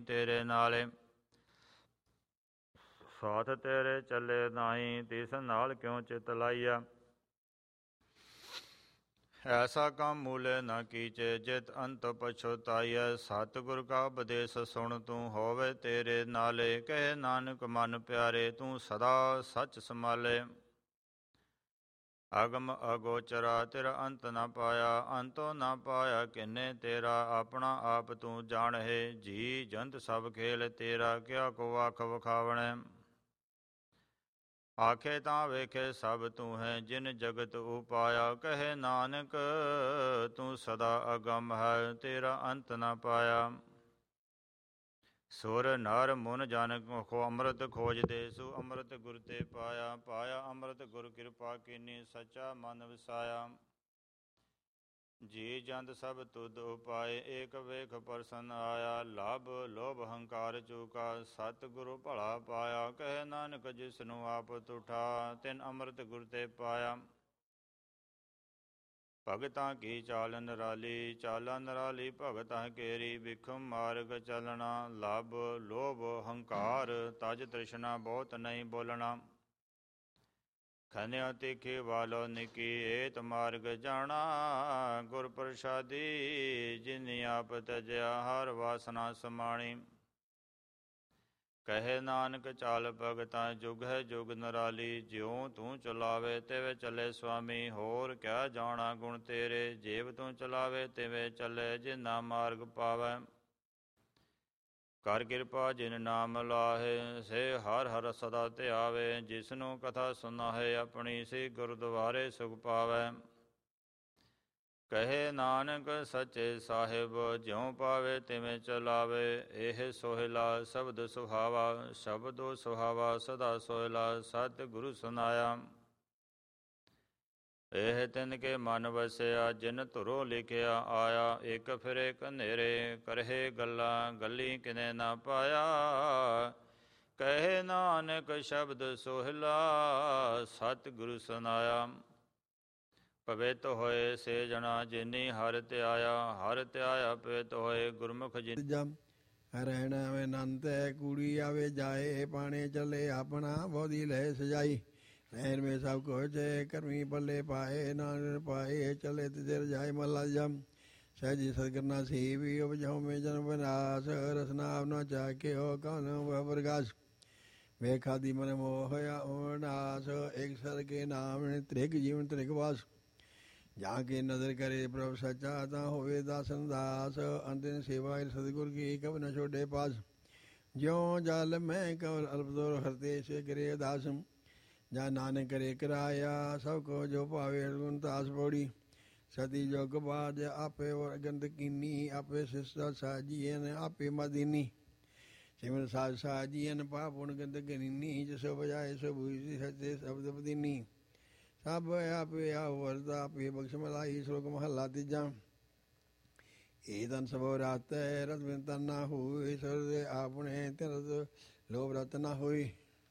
ਤੇਰੇ ਨਾਲੇ ਸਾਥ ਤੇਰੇ ਚੱਲੇ ਨਾਹੀਂ, ਤਿਸ ਨਾਲ ਕਿਉ ਚਿਤ ਲਾਈਆ। ਐਸਾ ਕੰਮ ਮੂਲੇ ਨਾ ਕੀਚੇ, ਜਿਤ ਅੰਤ ਪਛੁਤਾਈਐ। ਸਤਿਗੁਰ ਕਾ ਉਪਦੇਸ਼ ਸੁਣ ਤੂੰ, ਹੋਵੇ ਤੇਰੇ ਨਾਲੇ। ਕਹੇ ਨਾਨਕ ਮਨ ਪਿਆਰੇ, ਤੂੰ ਸਦਾ ਸੱਚ ਸੰਭਾਲੇ। ਅਗਮ ਅਗੋਚਰਾ ਤੇਰਾ ਅੰਤ ਨਾ ਪਾਇਆ, ਅੰਤੋ ਨਾ ਪਾਇਆ ਕਿੰਨੇ ਤੇਰਾ। ਆਪਣਾ ਆਪ ਤੂੰ ਜਾਣਹਿ, ਜੀ ਜੰਤ ਸਭ ਖੇਲ ਤੇਰਾ। ਕਿਆ ਕੋ ਆਖ ਵਖਾਵਣੈ, ਆਖੇ ਤਾਂ ਵੇਖੇ ਸਭ ਤੂੰ ਹੈ। ਜਿਨ ਜਗਤ ਉਪਾਇਆ, ਕਹੇ ਨਾਨਕ ਤੂੰ ਸਦਾ ਅਗੰਮ ਹੈ। ਤੇਰਾ ਅੰਤ ਨਾ ਪਾਇਆ। ਸੁਰ ਨਰ ਮੁਨ ਜਨ ਕੋ ਅੰਮ੍ਰਿਤ ਖੋਜਦੇ, ਸੋ ਅੰਮ੍ਰਿਤ ਗੁਰ ਤੇ ਪਾਇਆ। ਪਾਇਆ ਅੰਮ੍ਰਿਤ ਗੁਰ ਕਿਰਪਾ ਕੀਨੀ, ਸੱਚਾ ਮਨ ਵਸਾਇਆ। ਜੀ ਜੰਤ ਸਭ ਤੁਧ ਉਪਾਏ, ਏਕ ਵੇਖ ਪ੍ਰਸੰਨ ਆਇਆ। ਲਾਭ ਲੋਭ ਹੰਕਾਰ ਚੂਕਾ, ਸਤਿਗੁਰੂ ਭਲਾ ਪਾਇਆ। ਕਹੇ ਨਾਨਕ ਜਿਸਨੂੰ ਆਪ ਤੁਠਾ, ਤਿਨ ਅੰਮ੍ਰਿਤ ਗੁਰ ਤੇ ਪਾਇਆ। ਭਗਤਾਂ ਕੀ ਚਾਲ ਨਿਰਾਲੀ, ਚਾਲਾ ਨਿਰਾਲੀ ਭਗਤਾਂ ਕੇਰੀ। ਬਿਖਮ ਮਾਰਗ ਚਲਣਾ, ਲਾਭ ਲੋਭ ਹੰਕਾਰ ਤਜ ਤ੍ਰਿਸ਼ਨਾ। ਬਹੁਤ ਨਹੀਂ ਬੋਲਣਾ, ਖਨਿਓ ਤਿਖੀ ਵਾਲੋ ਨਿਕੀ। ਏਤ ਮਾਰਗ ਜਾਣਾ, ਗੁਰ ਪ੍ਰਸਾਦੀ। ਜਿਨੀ ਆਪ ਤਜਿਆ, ਹਰ ਵਾਸਨਾ ਸਮਾਣੀ। ਕਹੇ ਨਾਨਕ ਚਾਲ ਭਗਤਾਂ, ਜੁਗ ਹੈ ਜੁਗ ਨਿਰਾਲੀ। ਜਿਉ ਤੂੰ ਚਲਾਵੇ ਤਿਵੇਂ ਚੱਲੇ ਸੁਆਮੀ, ਹੋਰ ਕਿਆ ਜਾਣਾ ਗੁਣ ਤੇਰੇ। ਜੇਵ ਤੂੰ ਚਲਾਵੇ ਤਿਵੇਂ ਚੱਲੇ, ਜਿਨਾ ਮਾਰਗ ਪਾਵੈ। ਕਰ ਕਿਰਪਾ ਜਿਨ ਨਾਮ ਲਾਹੇ, ਸੇ ਹਰ ਹਰ ਸਦਾ ਧਿਆਵੇ। ਜਿਸਨੂੰ ਕਥਾ ਸੁਨਾਹੇ ਆਪਣੀ, ਸੇ ਗੁਰਦੁਆਰੇ ਸੁਖ ਪਾਵੈ। ਕਹੇ ਨਾਨਕ ਸੱਚੇ ਸਾਹਿਬ, ਜਿਉ ਪਾਵੇ ਤਿਵੇਂ ਚਲਾਵੇ। ਇਹ ਸੋਹਿਲਾ ਸ਼ਬਦ ਸੁਹਾਵਾ, ਸ਼ਬਦੋ ਸੁਹਾਵਾ ਸਦਾ ਸੋਹਿਲਾ। ਸਤਿਗੁਰੂ ਸੁਨਾਇਆ, ਇਹ ਤਿਨ ਕੇ ਮਨ ਵਸਿਆ। ਜਿਨ ਧੁਰੋਂ ਲਿਖਿਆ ਆਇਆ, ਇਕ ਫਿਰੇ ਕਨੇਰੇ। ਕਰਹਿ ਗੱਲਾਂ ਗੱਲੀ ਕਿਨੇ ਨਾ ਪਾਇਆ। ਕਹੇ ਨਾਨਕ ਸ਼ਬਦ ਸੋਹਿਲਾ, ਸਤਿਗੁਰੂ ਸੁਨਾਇਆ। ਪਵਿੱਤ ਹੋਏ ਸੇ ਜਣਾ, ਜਿਨੀ ਹਰਿ ਧਿਆਇਆ। ਹਰਿ ਧਿਆਇਆ ਪਵਿੱਤ ਹੋਏ, ਗੁਰਮੁਖ ਜਿਨ। ਰਹਿਣਾ ਵੇ ਨੰਤੇ, ਕੂੜੀ ਆਵੇ ਜਾਏ। ਪਾਣੇ ਚੱਲੇ ਆਪਣਾ, ਬੋਧੀ ਲੈ ਸਜਾਈ। ਰਹਿਣ ਮੇ ਸਭ ਕੁਝ ਕਰਮੀ ਪੱਲੇ ਪਾਏ। ਨਾਨਕ ਪਾਏ ਚਲੇ ਤਿਰ ਜਾਏ। ਮਹਲਾ ਜਮ ਸਹਿਜੀ ਸਤਿਗੁਰਨਾ ਸੇਵੀ, ਉਪਜਹੁ ਮੇ ਜਨਮ ਵਿਨਾਸ਼। ਰਸਨਾ ਨਾ ਚਾਕੇ ਹੋ ਕਉ ਪ੍ਰਗਾਸ਼। ਵੇਖਾਦੀ ਮਨ ਮੋਹ ਹੋਇਆ ਉਨਾਸ। ਇੱਕ ਸਰ ਕੇ ਨਾਮ ਤ੍ਰਿਗ ਜੀਵਨ ਤ੍ਰਿਗ ਵਾਸ। ਜਾਂ ਕੇ ਨਜ਼ਰ ਕਰੇ ਪ੍ਰਭ ਸੱਚਾ, ਤਾਂ ਹੋਵੇ ਦਾਸਨ ਦਾਸ। ਅੰਤਿਨ ਸੇਵਾ ਸਤਿਗੁਰ ਕੀ, ਕਬ ਨ ਛੋਡੇ ਪਾਸ। ਜਿਉ ਜਲ ਮੈਂ ਕਵਲ ਅਲਪਦੋਰ, ਹਰਤੇ ਸੇ ਕਰੇ ਦਾਸ। ਜਾਂ ਨਾਨਕ ਕਰੇ ਕਰਾਇਆ, ਸਭ ਕੋ ਜੋ ਭਾਵੇ। ਗੁਣ ਤਾਸ ਪੌੜੀ ਸਤੀ ਜੋਗ ਬਾਜ, ਆਪੇ ਗੰਦ ਕੀਨੀ। ਆਪੇ ਸਿਸਾ ਸਾਜੀਨ, ਆਪੇ ਮਦੀਨੀ। ਸਿਮਰ ਸਾਜ ਸਾਜੀਨ, ਪਾਪ ਗੁਣ ਗੰਦ ਕੀਨੀ। ਜਿਸੋ ਬਜਾਏ ਸੋ ਬੂਝੀ, ਸੱਚੇ ਸ਼ਬਦ ਬਦੀਨੀ। ਸਭ ਆਪੇ ਆ ਵਰਤਾ, ਆਪੇ ਬਖਸ਼ ਮਲਾਈ। ਸ਼ਲੋਕ ਮਹਲਾ ਤੀਜਾ। ਇਹ ਤਨ ਸਭੋ ਰਾਤ, ਰਤ ਬਿਨ ਤਨ ਨਾ ਹੋਈ। ਸਰਦੇ ਆਪਣੇ ਤਿਰਤ, ਲੋਭ ਰਤ ਨਾ ਹੋਈ।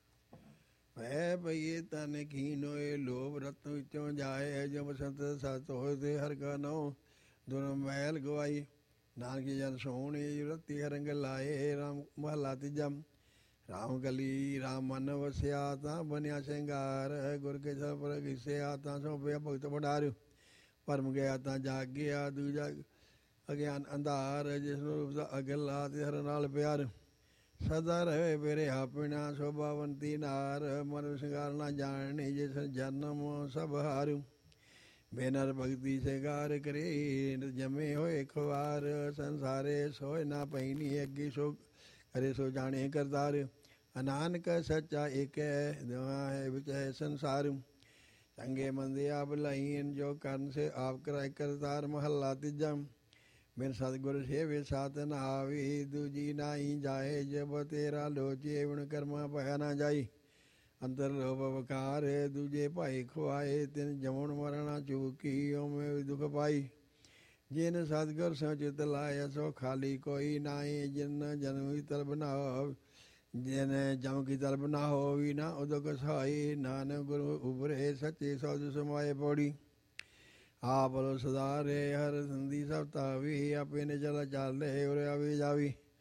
ਭੈ ਪਈਏ ਤਨ ਕੀਨੋਏ, ਲੋਭ ਰਤ ਵਿੱਚੋਂ ਜਾਏ। ਜੋ ਬਸੰਤ ਸਤ ਹੋਏ, ਤੇ ਹਰ ਕਾ ਨਉ ਦੁਨ ਮੈਲ ਗਵਾਈ। ਨਾਨਕ ਜਨ ਸੋਹਣੀ, ਰਤੀ ਰੰਗ ਲਾਏ। ਰਾਮ ਮਹਲਾ ਤੀਜਾ। ਰਾਮ ਗਲੀ ਰਾਮ ਮਨ ਵਸਿਆ, ਤਾਂ ਬਣਿਆ ਸ਼ਿੰਗਾਰ। ਗੁਰ ਕੇ ਸਪਰ ਘਿਸਿਆ, ਤਾਂ ਸੋਭਿਆ ਭਗਤ ਭੰਡਾਰ। ਭਰਮ ਗਿਆ ਤਾਂ ਜਾਗਿਆ, ਦੂਜਾ ਅਗਿਆਨ ਅੰਧਾਰ। ਜਿਸ ਨੂੰ ਰੂਪ ਅਗਲਾ, ਤੇ ਹਰ ਨਾਲ ਪਿਆਰ। ਸਦਾ ਰਹੇ ਮੇਰੇ ਆਪਣਾ, ਸ਼ੋਭਾਵੰਤੀ ਨਾਰ। ਮਨ ਸ਼ਿੰਗਾਰ ਨਾ ਜਾਣੀ, ਜਿਸ ਜਨਮ ਸਭ ਹਾਰੂ। ਬੇਨਰ ਭਗਤੀ ਸ਼ਿੰਗਾਰ ਕਰੇ, ਜਮੇ ਹੋਏ ਖੁਆਰ। ਸੰਸਾਰੇ ਸੋਏ ਨਾ ਪੈਣੀ, ਅੱਗੇ ਸੋ ਕਰੇ ਸੋ ਜਾਣੇ ਕਰਤਾਰ। ਨਾਨਕ ਸੱਚਾ ਏਕ ਹੈ, ਦੋਹਾਂ ਹੈ ਵਿੱਚ ਹੈ ਸੰਸਾਰ। ਚੰਗੇ ਮੰਦੇ ਆਪ ਲਾਈਨ, ਜੋ ਕਰਨ ਸੇ ਆਪ ਕਰਾਏ ਕਰਤਾਰ। ਮਹੱਲਾ ਤੀਜਾ। ਬਿਨ ਸਤਿਗੁਰ ਸੇਵੇ ਸਾਧ ਨ ਆਵੀ, ਦੂਜੀ ਨਾਹੀ ਜਾਏ। ਜਬ ਤੇਰਾ ਲੋਚੇ, ਵਿਣ ਕਰਮਾ ਭਇਆ ਨਾ ਜਾਈ। ਅੰਤਰ ਲੋਭ ਵਕਾਰ, ਦੂਜੇ ਭਾਈ ਖੁਆਏ। ਤਿਨ ਜਮਣ ਮਰਣਾ ਚੂਕੀ, ਓਵੇਂ ਦੁਖ ਪਾਈ। ਜਿਨ ਸਤਿਗੁਰ ਸੋ ਚਿਤ ਲਾਇਆ, ਸੋ ਖਾਲੀ ਕੋਈ ਨਾਹੀ। ਜਿਨ ਜਨਮ ਕੀ ਤਲਬ ਨਾ ਹੋ, ਜਿਨ ਜਮ ਕੀ ਤਲਬ ਨਾ ਹੋਵੀ। ਨਾ ਉਦਕ ਸਹਾਈ, ਨਾਨਕ ਗੁਰੂ ਉਭਰੇ ਸੱਚੇ ਸੌਦ ਸਮਾਏ। ਪੌੜੀ ਆਪ ਲੋ ਸਦਾਰੇ, ਹਰ ਸੰਧੀ ਸਭ ਤਾਵੀ। ਆਪੇ ਨੇ ਚਲਾ ਚਾਲੇ, ਉਰੇ ਆਵੀ ਜਾਵੀ।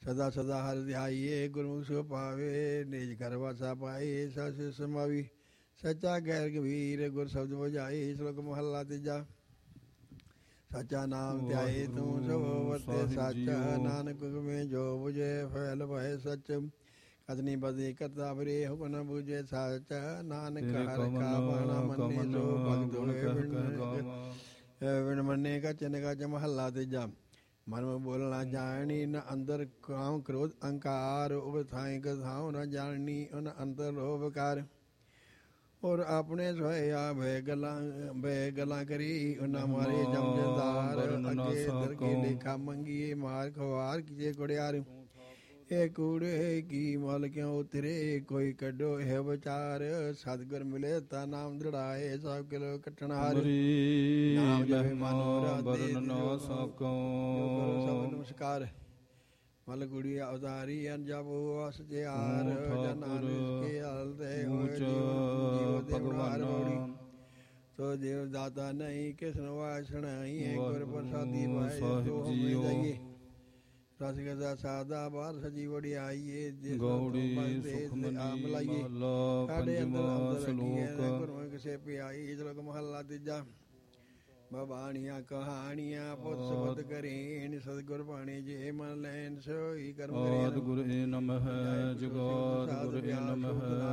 ਸਦਾ ਸਦਾ ਹਰਿ ਧਿਆਈਏ ਗੁਰਮੁਖ ਸੋ ਪਾਵੇ ਨਿਜ ਘਰ ਵਾਸਾ ਪਾਏ ਸਸ ਸਮਾਵੀ ਸੱਚਾ ਗੈਰ ਗੰਭੀਰ ਗੁਰ ਸ਼ਬਦ ਵਜਾਈ ਸ਼ਲੋਕ ਮਹੱਲਾ ਤੀਜਾ ਸੱਚਾ ਨਾਮ ਧਿਆਏ ਤੂੰ ਸੋ ਵਰਤੇ ਸੱਚ ਨਾਨਕ ਹੁਕਮੇ ਜੋ ਬੁਝੇ ਫੈਲ ਭਏ ਸੱਚ ਕਤਨੀ ਬਦੀ ਕਰਤਾ ਬਰੇ ਹੁਕਮ ਨ ਬੁਝੇ ਸੱਚ ਨਾਨਕ ਹਰ ਕਾ ਬਾਣਾ ਮੰਨੇ ਸੋ ਭਗਤ ਹੋਏ ਬਿਨ ਮੰਨੇ ਕਾ ਚਨ ਕਾ ਮਹੱਲਾ ਤੀਜਾ ਮਨ ਮੈਂ ਬੋਲਣਾ ਜਾਣੀ ਨ ਅੰਦਰ ਕਾਮ ਕ੍ਰੋਧ ਅਹੰਕਾਰ ਉਪ ਥਾਈ ਕਥਾਉ ਨ ਜਾਣੀ ਉਨ ਅੰਦਰ ਲੋਭ ਕਰ ਔਰ ਆਪਣੇ ਸੋਏ ਆ ਭੈ ਗੱਲਾਂ ਕਰੀ ਉਹਨਾਂ ਮਾਰੇ ਜਮਜਦਾਰ ਅੱਗੇ ਦਰ ਕੇ ਲੇਖਾ ਮੰਗੀਏ ਮਾਰ ਖਵਾਰ ਕੀਏ ਗੁੜਿਆਰ ਇਹ ਕੂੜੇ ਕੀ ਮਲ ਕਿਉ ਉਤਰੇ ਕੋਈ ਕੱਢੋ ਇਹ ਵਿਚਾਰ ਸਤਿਗੁਰ ਮਿਲੇ ਤਾਂ ਨਾਮ ਦ੍ਰਿੜਾਏ ਸਭ ਕਿਲੋ ਕੱਟਣ ਹਾਰ ਨਾਮ ਜਪੇ ਮਨੋ ਰਾਤੇ ਨਾ ਸਕੋ ਸਭ ਨਮਸਕਾਰ ਮਲ ਗੁੜੀ ਅਵਤਾਰੀ ਅਨਜਬੋ ਅਸ ਜਿਆਰ ਜਨਾਨਿਸ ਕੇ ਹਲਦੇ ਹੋਏ ਜੀਵ ਦੇਵਨਾਰ ਬੋੜੀ ਸੋ ਦੇਵ ਦਾਤਾ ਨਹੀਂ ਕਿਸਨ ਵਾਸਣਾਈ ਹੈ ਗੁਰ ਪ੍ਰਸਾਦੀ ਪਾਏ ਸੋ ਹਮੇ ਜਾਈਏ ਰਸ ਗਦਾ ਸਾਦਾ ਬਾਰ ਸਜੀ ਵੜਿਆਈਏ ਜਿਸ ਗੌੜੀ ਸੁਖ ਮਨੀ ਮਹਲਾ ਪੰਜਵਾਂ ਸ਼ਲੋਕ ਗੁਰੂ ਕਿਸੇ ਪਿਆਈ ਸ਼ਲੋਕ ਮਹੱਲਾ ਤੀਜਾ ਬਾਣੀਆਂ ਕਹਾਣੀਆਂ ਪੁੱਤ ਸਬਦ ਕਰੀਨ ਸਤਿਗੁਰ ਬਾਣੀ ਜੇ ਮਨ ਲੈਨ ਸੋਈ ਕਰਮ ਕਰੇ ਗੁਰ ਏ ਨਮః ਜਗਤ ਗੁਰ ਏ ਨਮః